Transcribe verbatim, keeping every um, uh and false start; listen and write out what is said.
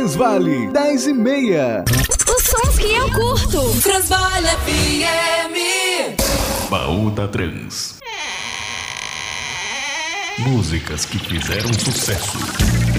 Transvale, dez e meia. Os sons que eu curto. Transvale F M. Baú da Trans. Músicas que fizeram sucesso.